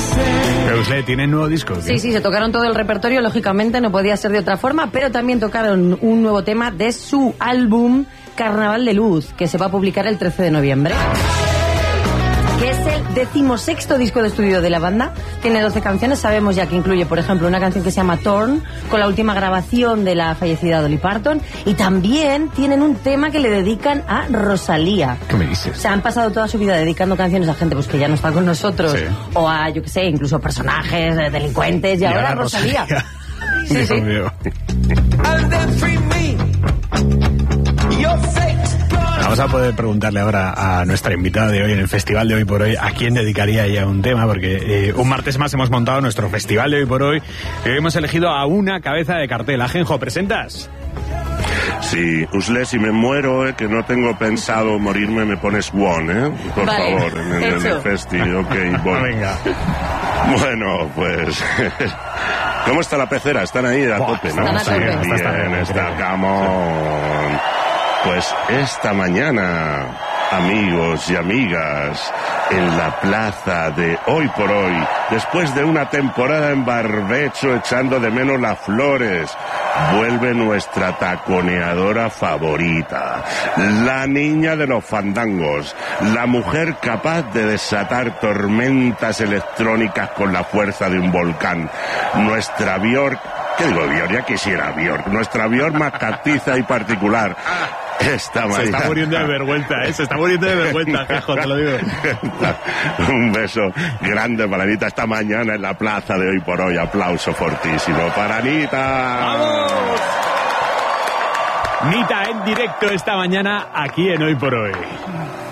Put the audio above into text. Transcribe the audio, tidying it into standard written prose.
Pero usted tiene nuevo disco, ¿qué? Sí, se tocaron todo el repertorio, lógicamente no podía ser de otra forma, pero también tocaron un nuevo tema de su álbum Carnaval de Luz, que se va a publicar el 13 de noviembre. Que es el 16º disco de estudio de la banda. Tiene 12 canciones, sabemos ya que incluye, por ejemplo, una canción que se llama Torn, con la última grabación de la fallecida Dolly Parton, y también tienen un tema que le dedican a Rosalía. ¿Qué me dices? O sea, han pasado toda su vida dedicando canciones a gente pues que ya no está con nosotros, sí, o a, yo qué sé, incluso personajes, delincuentes, y ahora Rosalía. Sí, sí. Vamos a poder preguntarle ahora a nuestra invitada de hoy en el festival de Hoy por Hoy a quién dedicaría ella un tema, porque un martes más hemos montado nuestro festival de Hoy por Hoy y hemos elegido a una cabeza de cartel. Ajenjo, ¿presentas? Sí, Usle, si me muero, que no tengo pensado morirme, me pones one, por vale, favor, en el festi, ok, bueno. Venga. Bueno, pues... ¿Cómo está la pecera? Están ahí a tope, ¿no? Están a tope. Bien, está, come on. Pues esta mañana, amigos y amigas, en la plaza de Hoy por Hoy, después de una temporada en barbecho echando de menos las flores, vuelve nuestra taconeadora favorita, la niña de los fandangos, la mujer capaz de desatar tormentas electrónicas con la fuerza de un volcán, nuestra Björk, ¿qué digo Björk? Ya quisiera Björk, nuestra Björk más castiza y particular. Esta mañana. Se está muriendo de vergüenza, se está muriendo de vergüenza, Ajenjo, te lo digo. Un beso grande para Anita esta mañana en la plaza de Hoy por Hoy. Aplauso fortísimo para Anita. ¡Vamos! Nita en directo esta mañana aquí en Hoy por Hoy.